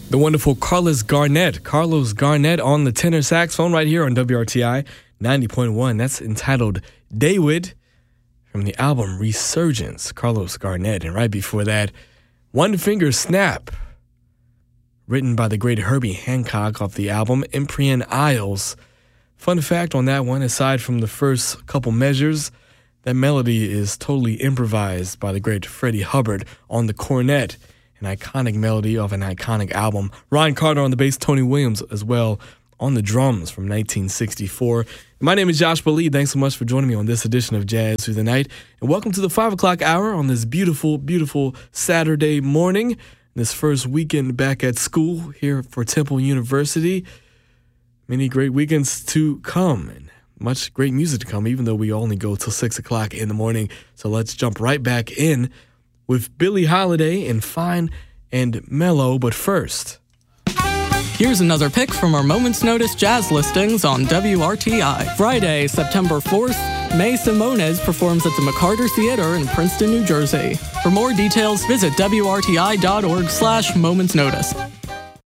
The wonderful Carlos Garnett on the tenor saxophone right here on WRTI 90.1. That's entitled Daywit from the album Resurgence, Carlos Garnett. And right before that, One Finger Snap, written by the great Herbie Hancock off the album Empyrean Isles. Fun fact on that one, aside from the first couple measures, that melody is totally improvised by the great Freddie Hubbard on the cornet. An iconic melody of an iconic album. Ron Carter on the bass, Tony Williams as well on the drums from 1964. My name is Josh Lee. Thanks so much for joining me on this edition of Jazz Through the Night. And welcome to the 5 o'clock hour on this beautiful, beautiful Saturday morning. This first weekend back at school here for Temple University. Many great weekends to come and much great music to come, even though we only go till 6 o'clock in the morning. So let's jump right back in with Billie Holiday and Fine and Mellow. But first, here's another pick from our Moment's Notice jazz listings on WRTI. Friday, September 4th, May Simones performs at the McCarter Theater in Princeton, New Jersey. For more details, visit WRTI.org/Moment's Notice.